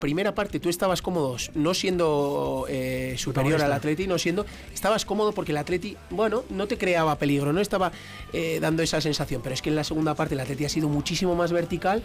primera parte tú estabas cómodo, no siendo superior al Atleti, estabas cómodo porque el Atleti, bueno, no te creaba peligro, no estaba dando esa sensación, pero es que en la segunda parte el Atleti ha sido muchísimo más vertical